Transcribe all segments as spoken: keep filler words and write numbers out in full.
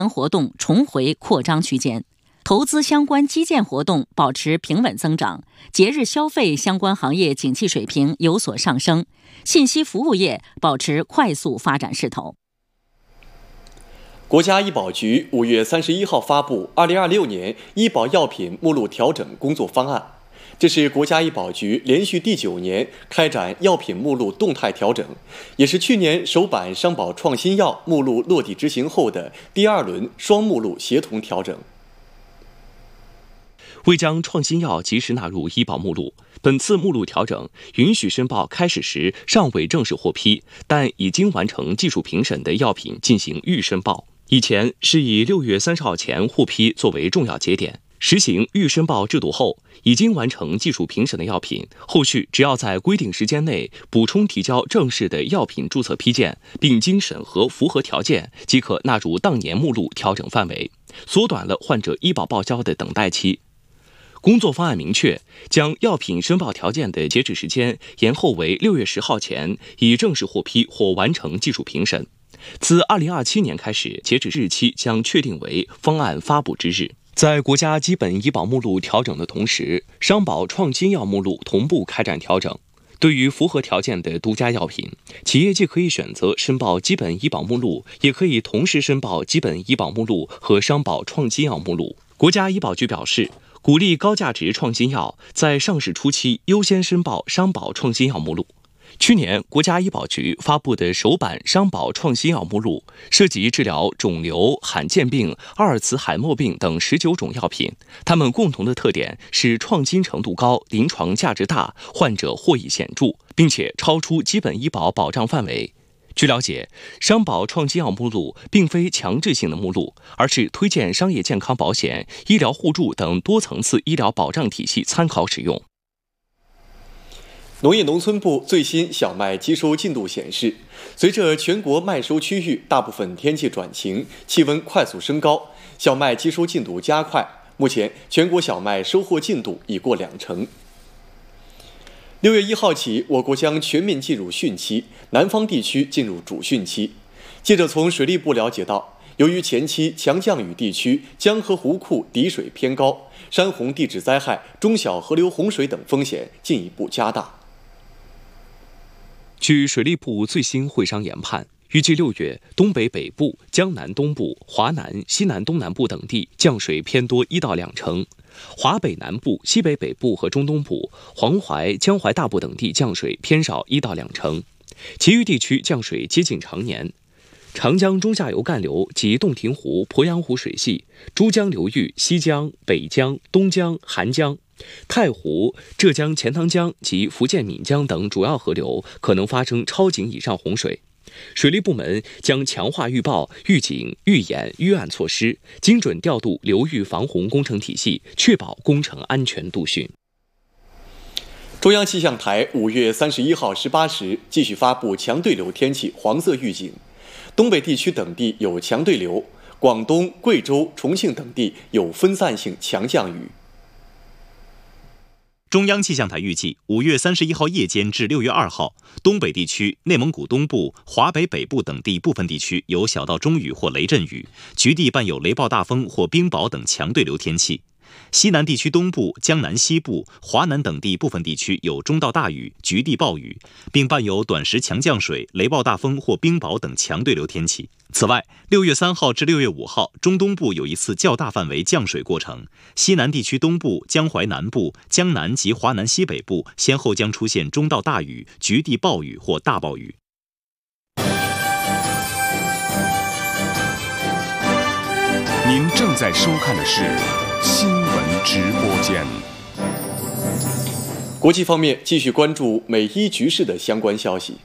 活动重回扩张区间，投资相关基建活动保持平稳增长，节日消费相关行业景气水平有所上升，信息服务业保持快速发展势头。 国家医保局五月三十一号发布二零二六年医保药品目录调整工作方案，这是国家医保局连续第九年开展药品目录动态调整，也是去年首版商保创新药目录落地执行后的第二轮双目录协同调整。 为将创新药及时纳入医保目录，本次目录调整允许申报开始时尚未正式获批，但已经完成技术评审的药品进行预申报。以前是以六月三十号前获批作为重要节点，实行预申报制度后，已经完成技术评审的药品，后续只要在规定时间内补充提交正式的药品注册批件，并经审核符合条件，即可纳入当年目录调整范围，缩短了患者医保报销的等待期。工作方案明确，将药品申报条件的截止时间延后为六月十号前已正式获批或完成技术评审。自二零二七年开始，截止日期将确定为方案发布之日。在国家基本医保目录调整的同时，商保创新药目录同步开展调整。对于符合条件的独家药品，企业既可以选择申报基本医保目录，也可以同时申报基本医保目录和商保创新药目录。国家医保局表示，鼓励高价值创新药在上市初期优先申报商保创新药目录。去年，国家医保局发布的首版商保创新药目录涉及治疗肿瘤、罕见病、阿尔茨海默病等十九种药品，它们共同的特点是创新程度高、临床价值大、患者获益显著，并且超出基本医保保障范围。据了解，商保创新药目录并非强制性的目录，而是推荐商业健康保险、医疗互助等多层次医疗保障体系参考使用。 农业农村部最新小麦机收进度显示，随着全国麦收区域大部分天气转晴，气温快速升高，小麦机收进度加快。目前，全国小麦收获进度已过两成。六月一号起，我国将全面进入汛期，南方地区进入主汛期。记者从水利部了解到，由于前期强降雨地区江河湖库底水偏高，山洪地质灾害、中小河流洪水等风险进一步加大。 据水利部最新会商研判，预计六月东北北部、江南东部、华南、西南东南部等地降水偏多一到两成，华北南部、西北北部和中东部、黄淮、江淮大部等地降水偏少一到两成，其余地区降水接近常年。长江中下游干流及洞庭湖、鄱阳湖水系、珠江流域西江、北江、东江、韩江、太湖、浙江钱塘江及福建闽江等主要河流可能发生超警以上洪水。水利部门将强化预报、预警、预演、预案措施，精准调度流域防洪工程体系，确保工程安全度汛。 中央气象台五月三十一号十八时继续发布强对流天气黄色预警，东北地区等地有强对流，广东、贵州、重庆等地有分散性强降雨。 中央气象台预计，五月三十一号夜间至六月二号，东北地区、内蒙古东部、华北北部等地部分地区有小到中雨或雷阵雨，局地伴有雷暴大风或冰雹等强对流天气。西南地区东部、江南西部、华南等地部分地区有中到大雨，局地暴雨，并伴有短时强降水、雷暴大风或冰雹等强对流天气。此外，六月三号至六月五号，中东部有一次较大范围降水过程，西南地区东部、江淮南部、江南及华南西北部先后将出现中到大雨、局地暴雨或大暴雨。 您正在收看的是新闻直播间。 国际方面，继续关注美伊局势的相关消息。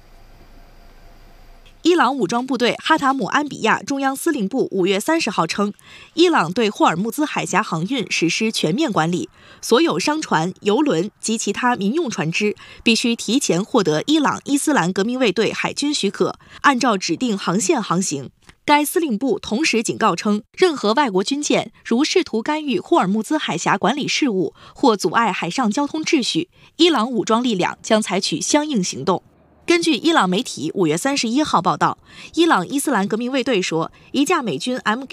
伊朗武装部队哈塔姆安比亚中央司令部五月三十号称，伊朗对霍尔木兹海峡航运实施全面管理，所有商船、油轮及其他民用船只必须提前获得伊朗伊斯兰革命卫队海军许可，按照指定航线航行。该司令部同时警告称，任何外国军舰如试图干预霍尔木兹海峡管理事务或阻碍海上交通秩序，伊朗武装力量将采取相应行动。根据伊朗媒体五月三十一号报道，伊朗伊斯兰革命卫队说，一架美军 M